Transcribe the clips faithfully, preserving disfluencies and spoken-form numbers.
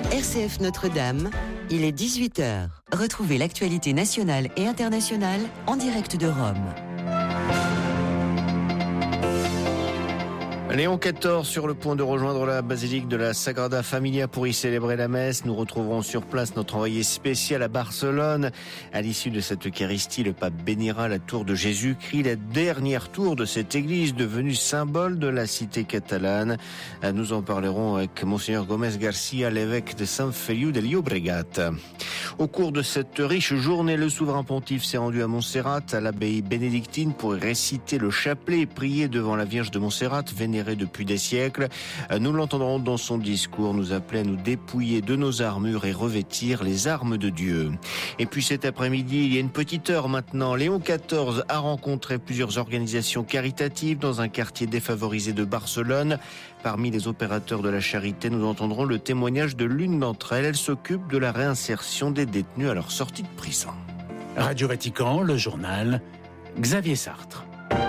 R C F Notre-Dame, il est dix-huit heures. Retrouvez l'actualité nationale et internationale en direct de Rome. Léon quatorze sur le point de rejoindre la basilique de la Sagrada Familia pour y célébrer la messe. Nous retrouverons sur place notre envoyé spécial à Barcelone. À l'issue de cette Eucharistie, le pape bénira la tour de Jésus-Christ, la dernière tour de cette église devenue symbole de la cité catalane. Nous en parlerons avec Monseigneur Gómez Garcia, l'évêque de Sant Feliu de Llobregat. Au cours de cette riche journée, le souverain pontife s'est rendu à Montserrat, à l'abbaye bénédictine, pour réciter le chapelet et prier devant la Vierge de Montserrat, vénérée depuis des siècles. Nous l'entendrons dans son discours nous appeler à nous dépouiller de nos armures et revêtir les armes de Dieu. Et puis cet après-midi, il y a une petite heure maintenant, Léon quatorze a rencontré plusieurs organisations caritatives dans un quartier défavorisé de Barcelone. Parmi les opérateurs de la charité, nous entendrons le témoignage de l'une d'entre elles. Elle s'occupe de la réinsertion des détenus à leur sortie de prison. Radio Vatican, le journal, Xavier Sartre.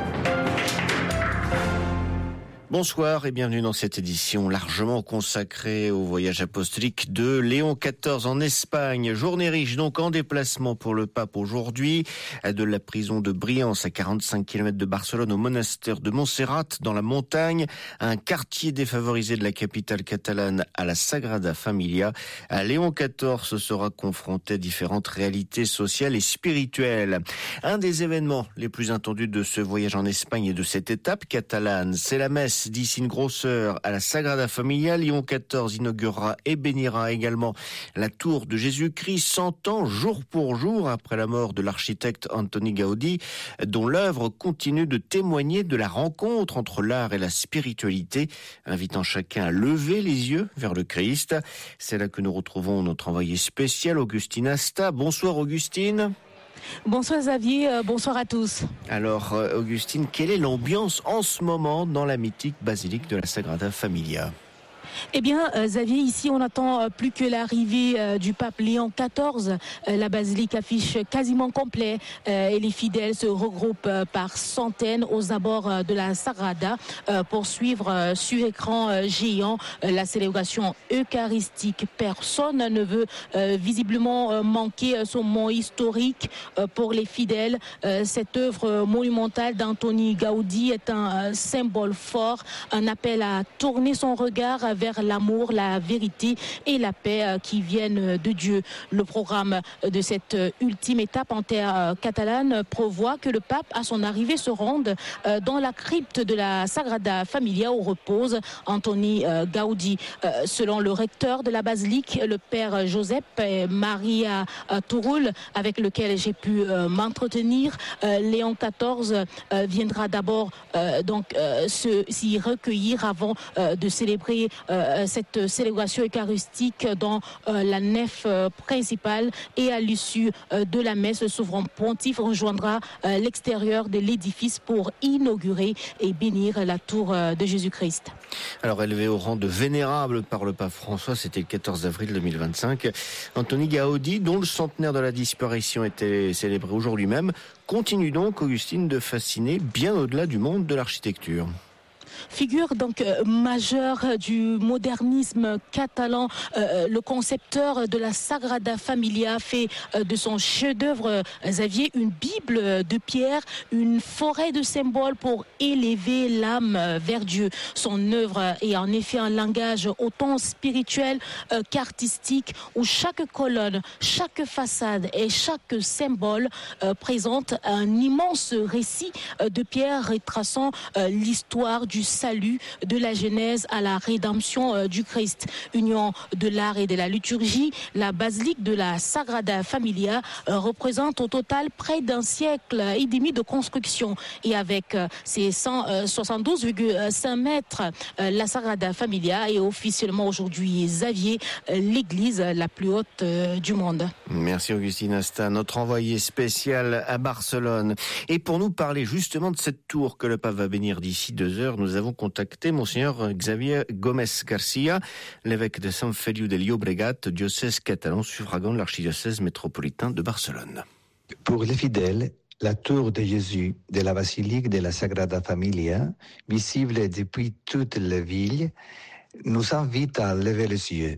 Bonsoir et bienvenue dans cette édition largement consacrée au voyage apostolique de Léon quatorze en Espagne. Journée riche donc en déplacement pour le pape aujourd'hui, de la prison de Briance à quarante-cinq kilomètres de Barcelone au monastère de Montserrat dans la montagne, un quartier défavorisé de la capitale catalane à la Sagrada Familia. Léon quatorze sera confronté à différentes réalités sociales et spirituelles. Un des événements les plus attendus de ce voyage en Espagne et de cette étape catalane, c'est la messe d'ici une grosse heure à la Sagrada Familia. Léon quatorze inaugurera et bénira également la tour de Jésus-Christ, cent ans jour pour jour après la mort de l'architecte Antoni Gaudí, dont l'œuvre continue de témoigner de la rencontre entre l'art et la spiritualité, invitant chacun à lever les yeux vers le Christ. C'est là que nous retrouvons notre envoyé spécial, Augustine Asta. Bonsoir Augustine. Bonsoir Xavier, euh, bonsoir à tous. Alors Augustine, quelle est l'ambiance en ce moment dans la mythique basilique de la Sagrada Familia ? Eh bien, euh, Xavier, ici, on attend euh, plus que l'arrivée euh, du pape Léon quatorze. Euh, la basilique affiche quasiment complet euh, et les fidèles se regroupent euh, par centaines aux abords euh, de la Sagrada euh, pour suivre euh, sur écran euh, géant euh, la célébration eucharistique. Personne ne veut euh, visiblement euh, manquer euh, ce moment historique euh, pour les fidèles. Euh, cette œuvre monumentale d'Antoni Gaudí est un euh, symbole fort, un appel à tourner son regard vers l'amour, la vérité et la paix qui viennent de Dieu. Le programme de cette ultime étape en terre catalane prévoit que le pape, à son arrivée, se rende dans la crypte de la Sagrada Familia où repose Antoni Gaudí. Selon le recteur de la basilique, le père Josep Maria Turull, avec lequel j'ai pu m'entretenir, Léon quatorze viendra d'abord donc s'y recueillir avant de célébrer Euh, cette célébration eucharistique dans euh, la nef euh, principale, et à l'issue euh, de la messe, le souverain pontife rejoindra euh, l'extérieur de l'édifice pour inaugurer et bénir la tour euh, de Jésus-Christ. Alors élevé au rang de vénérable par le pape François, c'était le quatorze avril deux mille vingt-cinq, Antoni Gaudí, dont le centenaire de la disparition était célébré aujourd'hui même, continue donc, Augustine, de fasciner bien au-delà du monde de l'architecture. Figure donc euh, majeure du modernisme catalan, euh, le concepteur de la Sagrada Familia fait euh, de son chef-d'œuvre, euh, Xavier, une Bible de pierre, une forêt de symboles pour élever l'âme euh, vers Dieu. Son œuvre est en effet un langage autant spirituel euh, qu'artistique, où chaque colonne, chaque façade et chaque symbole euh, présente un immense récit euh, de pierre retraçant euh, l'histoire du salut, de la Genèse à la rédemption euh, du Christ. Union de l'art et de la liturgie, la basilique de la Sagrada Familia euh, représente au total près d'un siècle et demi de construction. Et avec euh, ses cent soixante-douze virgule cinq mètres, euh, la Sagrada Familia est officiellement aujourd'hui, Xavier, euh, l'église la plus haute euh, du monde. Merci Augustine Asta, notre envoyé spécial à Barcelone. Et pour nous parler justement de cette tour que le pape va bénir d'ici deux heures, nous avons contacté Monseigneur Xavier Gómez Garcia, l'évêque de Sant Feliu de Llobregat, diocèse catalan suffragant de l'archidiocèse métropolitain de Barcelone. Pour les fidèles, la tour de Jésus de la basilique de la Sagrada Familia, visible depuis toute la ville, nous invite à lever les yeux.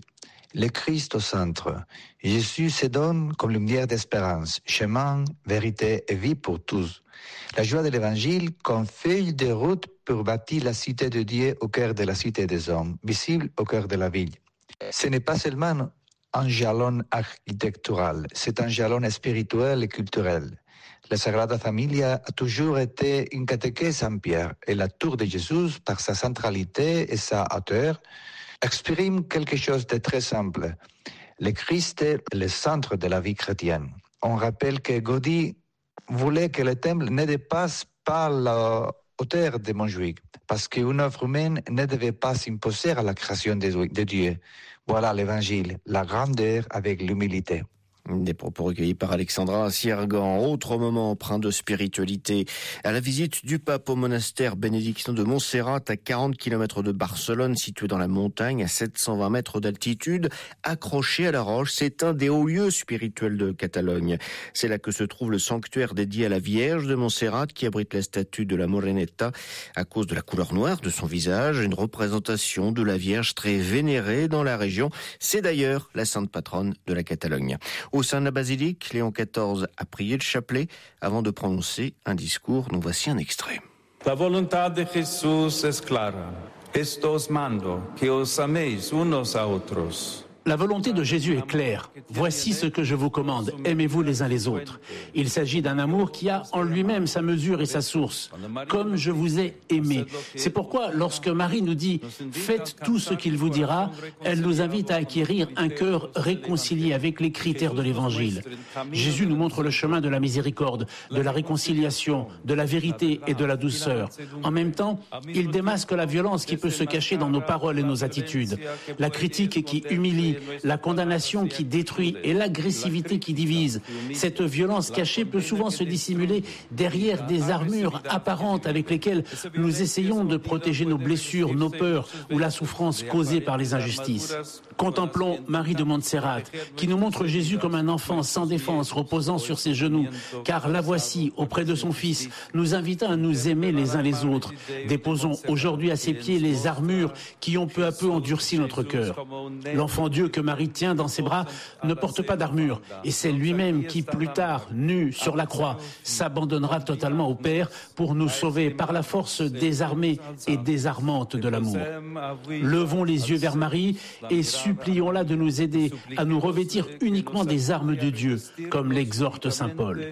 Le Christ au centre. Jésus se donne comme lumière d'espérance, chemin, vérité et vie pour tous. La joie de l'Évangile comme feuille de route pour bâtir la cité de Dieu au cœur de la cité des hommes, visible au cœur de la ville. Ce n'est pas seulement un jalon architectural, c'est un jalon spirituel et culturel. La Sagrada Familia a toujours été une catéchèse en pierre et la tour de Jésus, par sa centralité et sa hauteur, exprime quelque chose de très simple. Le Christ est le centre de la vie chrétienne. On rappelle que Gaudí voulait que le temple ne dépasse pas la hauteur de Montjuïc, parce qu'une œuvre humaine ne devait pas s'imposer à la création de Dieu. Voilà l'Évangile, la grandeur avec l'humilité. Des propos recueillis par Alexandra Siergan. Autre moment empreint de spiritualité. À la visite du pape au monastère bénédictin de Montserrat, à quarante kilomètres de Barcelone, situé dans la montagne, à sept cent vingt mètres d'altitude, accroché à la roche. C'est un des hauts lieux spirituels de Catalogne. C'est là que se trouve le sanctuaire dédié à la Vierge de Montserrat, qui abrite la statue de la Moreneta à cause de la couleur noire de son visage. Une représentation de la Vierge très vénérée dans la région. C'est d'ailleurs la sainte patronne de la Catalogne. Au sein de la basilique, Léon quatorze a prié le chapelet avant de prononcer un discours. Nous voici un extrait. La voluntad de Jesús es clara. Esto os mando, que os améis unos a otros. La volonté de Jésus est claire. Voici ce que je vous commande. Aimez-vous les uns les autres. Il s'agit d'un amour qui a en lui-même sa mesure et sa source. Comme je vous ai aimé. C'est pourquoi, lorsque Marie nous dit « Faites tout ce qu'il vous dira », elle nous invite à acquérir un cœur réconcilié avec les critères de l'Évangile. Jésus nous montre le chemin de la miséricorde, de la réconciliation, de la vérité et de la douceur. En même temps, il démasque la violence qui peut se cacher dans nos paroles et nos attitudes. La critique qui humilie, la condamnation qui détruit et l'agressivité qui divise. Cette violence cachée peut souvent se dissimuler derrière des armures apparentes avec lesquelles nous essayons de protéger nos blessures, nos peurs ou la souffrance causée par les injustices. Contemplons Marie de Montserrat, qui nous montre Jésus comme un enfant sans défense, reposant sur ses genoux, car la voici, auprès de son Fils, nous invitant à nous aimer les uns les autres. Déposons aujourd'hui à ses pieds les armures qui ont peu à peu endurci notre cœur. L'enfant Dieu que Marie tient dans ses bras ne porte pas d'armure, et c'est lui-même qui, plus tard, nu sur la croix, s'abandonnera totalement au Père pour nous sauver par la force désarmée et désarmante de l'amour. Levons les yeux vers Marie et supplions-la de nous aider à nous revêtir uniquement des armes de Dieu, comme l'exhorte saint Paul.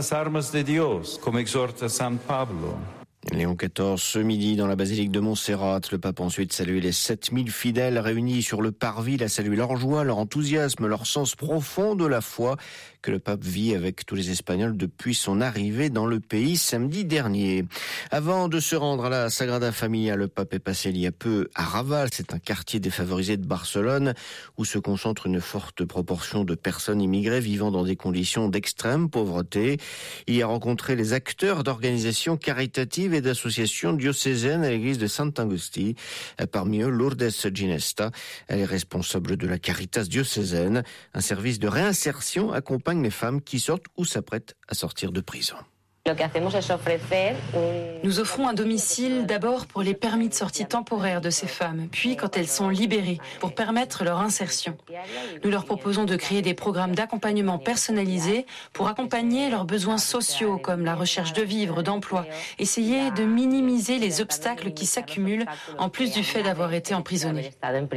Léon quatorze, ce midi, dans la basilique de Montserrat, le pape a ensuite salué les sept mille fidèles réunis sur le parvis. Il a salué leur joie, leur enthousiasme, leur sens profond de la foi que le pape vit avec tous les Espagnols depuis son arrivée dans le pays samedi dernier. Avant de se rendre à la Sagrada Familia, le pape est passé il y a peu à Raval. C'est un quartier défavorisé de Barcelone où se concentre une forte proportion de personnes immigrées vivant dans des conditions d'extrême pauvreté. Il y a rencontré les acteurs d'organisations caritatives et d'associations diocésaines à l'église de Sant'Agustí. Parmi eux, Lourdes Ginesta. Elle est responsable de la Caritas diocésaine. Un service de réinsertion accompagne les femmes qui sortent ou s'apprêtent à sortir de prison. Nous offrons un domicile d'abord pour les permis de sortie temporaires de ces femmes, puis quand elles sont libérées, pour permettre leur insertion. Nous leur proposons de créer des programmes d'accompagnement personnalisés pour accompagner leurs besoins sociaux comme la recherche de vivres, d'emploi, essayer de minimiser les obstacles qui s'accumulent en plus du fait d'avoir été emprisonnées.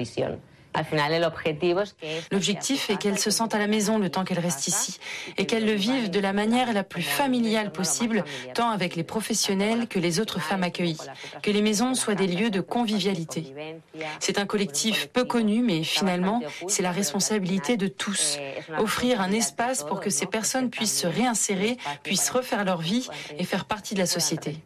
L'objectif est qu'elles se sentent à la maison le temps qu'elles restent ici et qu'elles le vivent de la manière la plus familiale possible, tant avec les professionnels que les autres femmes accueillies. Que les maisons soient des lieux de convivialité. C'est un collectif peu connu, mais finalement, c'est la responsabilité de tous. Offrir un espace pour que ces personnes puissent se réinsérer, puissent refaire leur vie et faire partie de la société.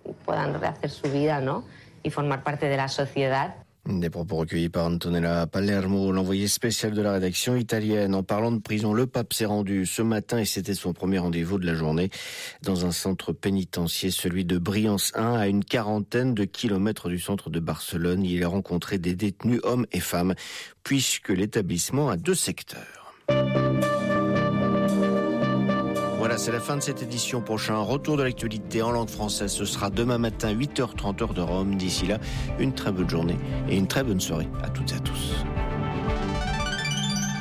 Des propos recueillis par Antonella Palermo, l'envoyé spécial de la rédaction italienne. En parlant de prison, le pape s'est rendu ce matin et c'était son premier rendez-vous de la journée dans un centre pénitentiaire, celui de Brianç un, à une quarantaine de kilomètres du centre de Barcelone. Il a rencontré des détenus, hommes et femmes, puisque l'établissement a deux secteurs. Voilà, c'est la fin de cette édition. Prochain retour de l'actualité en langue française. Ce sera demain matin, huit heures trente heure de Rome. D'ici là, une très bonne journée et une très bonne soirée à toutes et à tous.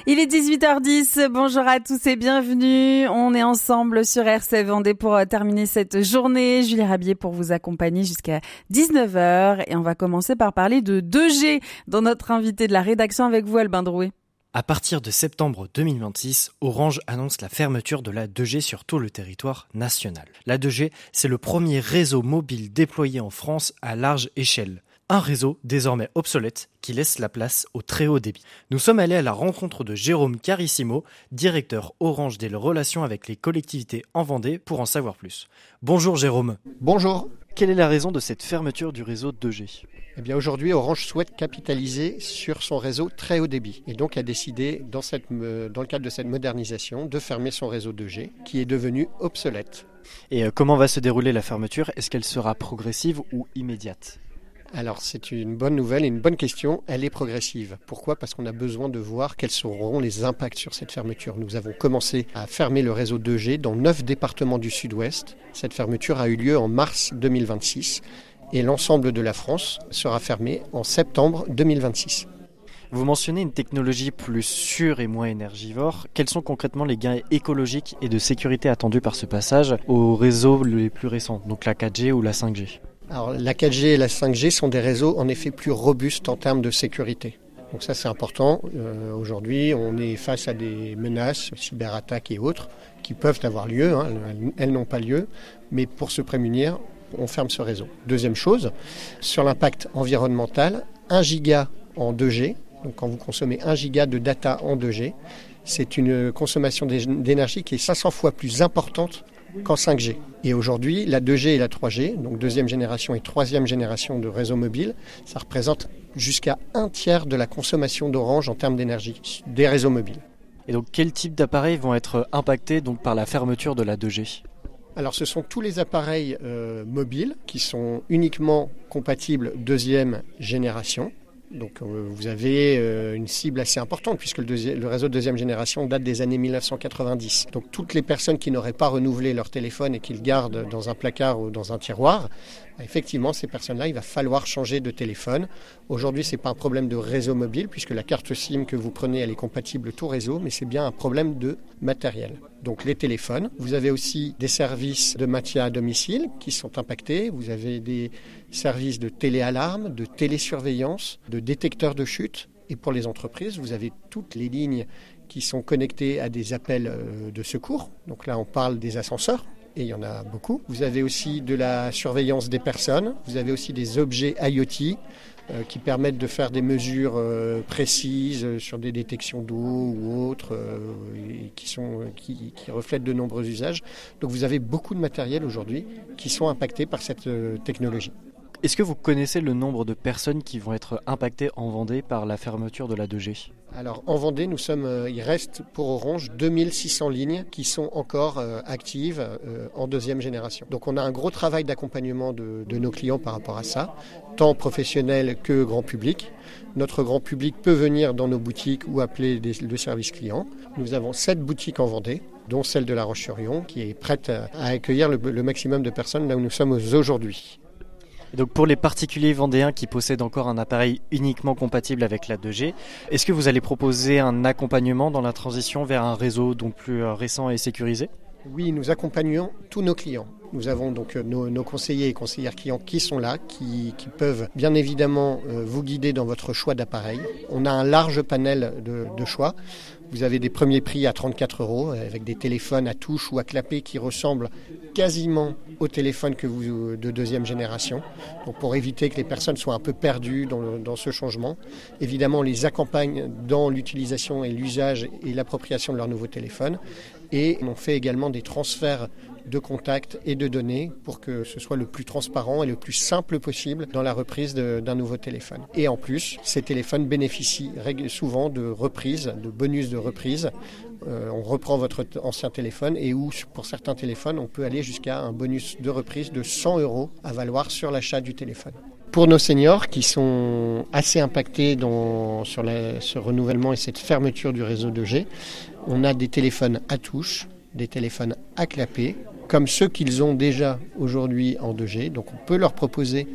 Il est dix-huit heures dix, bonjour à tous et bienvenue. On est ensemble sur R C F Vendée pour terminer cette journée. Julie Rabier pour vous accompagner jusqu'à dix-neuf heures. Et on va commencer par parler de deux G dans notre invité de la rédaction avec vous, Albin Drouet. À partir de septembre deux mille vingt-six, Orange annonce la fermeture de la deux G sur tout le territoire national. La deux G, c'est le premier réseau mobile déployé en France à large échelle. Un réseau désormais obsolète qui laisse la place au très haut débit. Nous sommes allés à la rencontre de Jérôme Carissimo, directeur Orange des relations avec les collectivités en Vendée, pour en savoir plus. Bonjour Jérôme. Bonjour. Quelle est la raison de cette fermeture du réseau deux G ? Eh bien aujourd'hui, Orange souhaite capitaliser sur son réseau très haut débit et donc a décidé, dans, cette, dans le cadre de cette modernisation, de fermer son réseau deux G qui est devenu obsolète. Et comment va se dérouler la fermeture ? Est-ce qu'elle sera progressive ou immédiate ? Alors c'est une bonne nouvelle et une bonne question, elle est progressive. Pourquoi ? Parce qu'on a besoin de voir quels seront les impacts sur cette fermeture. Nous avons commencé à fermer le réseau deux G dans neuf départements du sud-ouest. Cette fermeture a eu lieu en mars deux mille vingt-six et l'ensemble de la France sera fermé en septembre deux mille vingt-six. Vous mentionnez une technologie plus sûre et moins énergivore. Quels sont concrètement les gains écologiques et de sécurité attendus par ce passage aux réseaux les plus récents, donc la quatre G ou la cinq G ? Alors, la quatre G et la cinq G sont des réseaux en effet plus robustes en termes de sécurité. Donc ça c'est important. Euh, aujourd'hui on est face à des menaces, cyberattaques et autres, qui peuvent avoir lieu, hein. elles, elles n'ont pas lieu, mais pour se prémunir, on ferme ce réseau. Deuxième chose, sur l'impact environnemental, un giga en deux G, donc quand vous consommez un giga de data en deux G, c'est une consommation d'énergie qui est cinq cents fois plus importante qu'en cinq G. Et aujourd'hui, la deux G et la trois G, donc deuxième génération et troisième génération de réseau mobile, ça représente jusqu'à un tiers de la consommation d'Orange en termes d'énergie des réseaux mobiles. Et donc, quels types d'appareils vont être impactés donc, par la fermeture de la deux G ? Alors, ce sont tous les appareils euh, mobiles qui sont uniquement compatibles deuxième génération. Donc euh, vous avez euh, une cible assez importante puisque le, deuxi- le réseau de deuxième génération date des années mille neuf cent quatre-vingt-dix. Donc toutes les personnes qui n'auraient pas renouvelé leur téléphone et qui le gardent dans un placard ou dans un tiroir, effectivement ces personnes-là, il va falloir changer de téléphone. Aujourd'hui, ce n'est pas un problème de réseau mobile puisque la carte SIM que vous prenez, elle est compatible tout réseau, mais c'est bien un problème de matériel. Donc les téléphones. Vous avez aussi des services de maintien à domicile qui sont impactés. Vous avez des services de téléalarme, de télésurveillance, de détecteurs de chute. Et pour les entreprises, vous avez toutes les lignes qui sont connectées à des appels de secours. Donc là, on parle des ascenseurs. Et il y en a beaucoup. Vous avez aussi de la surveillance des personnes. Vous avez aussi des objets IoT euh, qui permettent de faire des mesures euh, précises euh, sur des détections d'eau ou autres euh, et qui, sont, euh, qui, qui reflètent de nombreux usages. Donc vous avez beaucoup de matériel aujourd'hui qui sont impactés par cette euh, technologie. Est-ce que vous connaissez le nombre de personnes qui vont être impactées en Vendée par la fermeture de la deux G ? Alors en Vendée, nous sommes, euh, il reste pour Orange deux mille six cents lignes qui sont encore euh, actives euh, en deuxième génération. Donc on a un gros travail d'accompagnement de, de nos clients par rapport à ça, tant professionnel que grand public. Notre grand public peut venir dans nos boutiques ou appeler des, le service client. Nous avons sept boutiques en Vendée, dont celle de La Roche-sur-Yon, qui est prête à, à accueillir le, le maximum de personnes là où nous sommes aujourd'hui. Donc pour les particuliers vendéens qui possèdent encore un appareil uniquement compatible avec la deux G, est-ce que vous allez proposer un accompagnement dans la transition vers un réseau donc plus récent et sécurisé ? Oui, nous accompagnons tous nos clients. Nous avons donc nos, nos conseillers et conseillères clients qui sont là, qui, qui peuvent bien évidemment euh, vous guider dans votre choix d'appareil. On a un large panel de, de choix. Vous avez des premiers prix à trente-quatre euros avec des téléphones à touche ou à clapet qui ressemblent quasiment aux téléphones que vous, de deuxième génération. Donc pour éviter que les personnes soient un peu perdues dans, le, dans ce changement. Évidemment, on les accompagne dans l'utilisation et l'usage et l'appropriation de leur nouveau téléphone. Et on fait également des transferts de contacts et de données pour que ce soit le plus transparent et le plus simple possible dans la reprise de, d'un nouveau téléphone. Et en plus, ces téléphones bénéficient souvent de reprises, de bonus de reprise. Euh, on reprend votre ancien téléphone et où, pour certains téléphones, on peut aller jusqu'à un bonus de reprise de cent euros à valoir sur l'achat du téléphone. Pour nos seniors qui sont assez impactés dans, sur la, ce renouvellement et cette fermeture du réseau deux G, on a des téléphones à touche, des téléphones à clapet, comme ceux qu'ils ont déjà aujourd'hui en deux G. Donc on peut leur proposer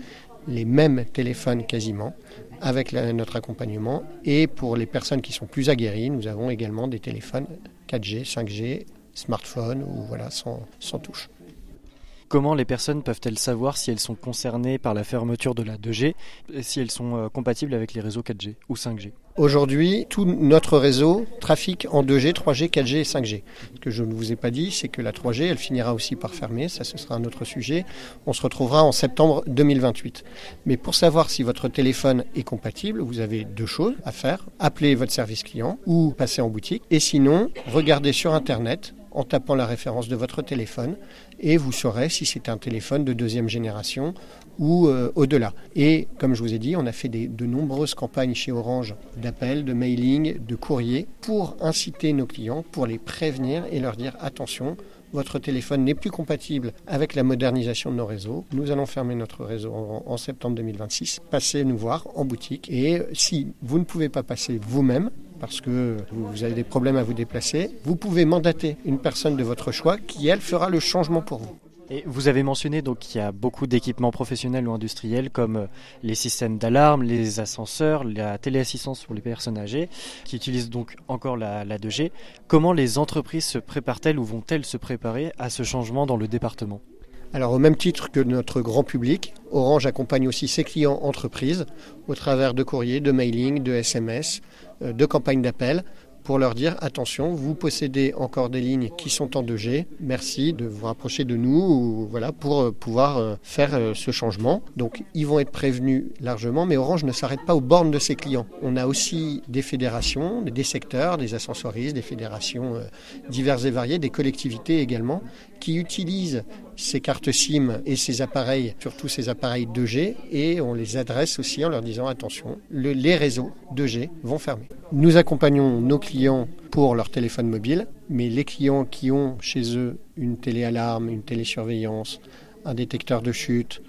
les mêmes téléphones quasiment, avec la, notre accompagnement. Et pour les personnes qui sont plus aguerries, nous avons également des téléphones quatre G, cinq G, smartphones ou voilà, sans, sans touche. Comment les personnes peuvent-elles savoir si elles sont concernées par la fermeture de la deux G et si elles sont compatibles avec les réseaux quatre G ou cinq G ? Aujourd'hui, tout notre réseau trafique en deux G, trois G, quatre G et cinq G. Ce que je ne vous ai pas dit, c'est que la trois G, elle finira aussi par fermer. Ça, ce sera un autre sujet. On se retrouvera en septembre deux mille vingt-huit. Mais pour savoir si votre téléphone est compatible, vous avez deux choses à faire. Appelez votre service client ou passer en boutique. Et sinon, regardez sur Internet en tapant la référence de votre téléphone et vous saurez si c'est un téléphone de deuxième génération ou euh, au-delà. Et comme je vous ai dit, on a fait des, de nombreuses campagnes chez Orange d'appels, de mailing, de courriers pour inciter nos clients, pour les prévenir et leur dire attention, votre téléphone n'est plus compatible avec la modernisation de nos réseaux. Nous allons fermer notre réseau en, en septembre deux mille vingt-six. Passez nous voir en boutique et si vous ne pouvez pas passer vous-même, parce que vous avez des problèmes à vous déplacer, vous pouvez mandater une personne de votre choix qui, elle, fera le changement pour vous. Et vous avez mentionné donc qu'il y a beaucoup d'équipements professionnels ou industriels comme les systèmes d'alarme, les ascenseurs, la téléassistance pour les personnes âgées qui utilisent donc encore la, la deux G. Comment les entreprises se préparent-elles ou vont-elles se préparer à ce changement dans le département ? Alors au même titre que notre grand public, Orange accompagne aussi ses clients entreprises au travers de courriers, de mailing, de S M S, de campagnes d'appel pour leur dire attention, vous possédez encore des lignes qui sont en deux G, merci de vous rapprocher de nous ou, voilà, pour pouvoir faire ce changement. Donc ils vont être prévenus largement, mais Orange ne s'arrête pas aux bornes de ses clients. On a aussi des fédérations, des secteurs, des ascensoristes, des fédérations diverses et variées, des collectivités également, qui utilisent ces cartes SIM et ces appareils, surtout ces appareils deux G, et on les adresse aussi en leur disant attention, le, les réseaux deux G vont fermer. Nous accompagnons nos clients pour leur téléphone mobile, mais les clients qui ont chez eux une téléalarme, une télésurveillance, un détecteur de chute,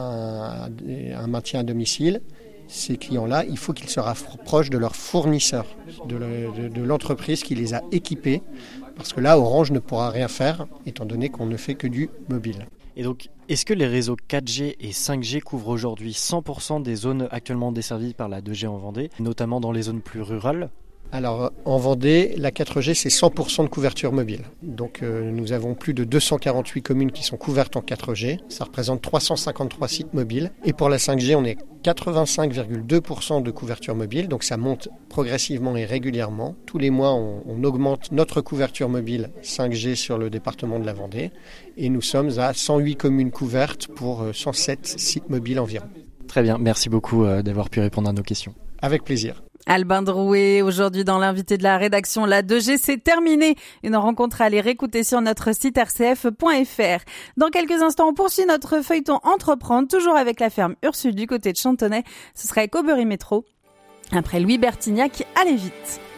un, un maintien à domicile, ces clients-là, il faut qu'ils se rapprochent de leur fournisseur, de, le, de, de l'entreprise qui les a équipés, parce que là, Orange ne pourra rien faire, étant donné qu'on ne fait que du mobile. Et donc, est-ce que les réseaux quatre G et cinq G couvrent aujourd'hui cent pour cent des zones actuellement desservies par la deux G en Vendée, notamment dans les zones plus rurales ? Alors, en Vendée, la quatre G, c'est cent pour cent de couverture mobile. Donc, euh, nous avons plus de deux cent quarante-huit communes qui sont couvertes en quatre G. Ça représente trois cent cinquante-trois sites mobiles. Et pour la cinq G, on est quatre-vingt-cinq virgule deux pour cent de couverture mobile. Donc, ça monte progressivement et régulièrement. Tous les mois, on, on augmente notre couverture mobile cinq G sur le département de la Vendée. Et nous sommes à cent huit communes couvertes pour cent sept sites mobiles environ. Très bien, merci beaucoup euh, d'avoir pu répondre à nos questions. Avec plaisir. Albin Drouet, aujourd'hui dans l'invité de la rédaction, la deux G c'est terminé. Une rencontre à aller réécouter sur notre site r c f point f r. Dans quelques instants, on poursuit notre feuilleton Entreprendre, toujours avec la ferme Ursule du côté de Chantonnay. Ce sera avec Aubery Métro. Après Louis Bertignac, allez vite.